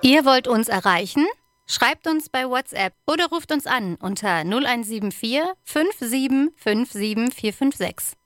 Ihr wollt uns erreichen? Schreibt uns bei WhatsApp oder ruft uns an unter 0174 57 57 456.